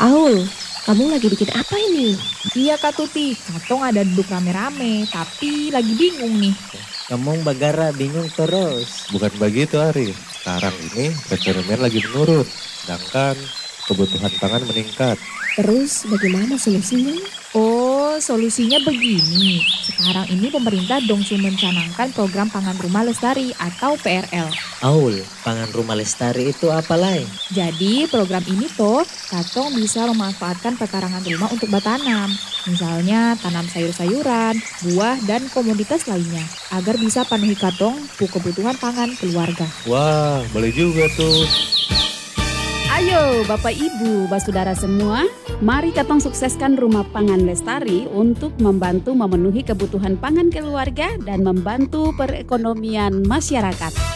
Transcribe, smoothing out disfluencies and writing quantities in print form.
Aul, kamu lagi bikin apa ini? Iya Kak Tuti, Katong ada duduk rame-rame, tapi lagi bingung nih. Kamu Bagara bingung terus. Bukan begitu Ari, sekarang ini perekonomian lagi menurun, sedangkan kebutuhan pangan meningkat. Terus bagaimana solusinya? Oh, solusinya begini. Sekarang ini pemerintah dongsu mencanangkan program Pangan Rumah Lestari atau PRL. Aul, pangan rumah lestari itu apa lain? Jadi program ini tuh Katong bisa memanfaatkan pekarangan rumah untuk bertanam. Misalnya tanam sayur-sayuran, buah, dan komoditas lainnya. Agar bisa penuhi Katong kebutuhan pangan keluarga. Wah, boleh juga tuh. Ayo Bapak Ibu, Saudara semua, mari katong sukseskan Rumah Pangan Lestari untuk membantu memenuhi kebutuhan pangan keluarga dan membantu perekonomian masyarakat.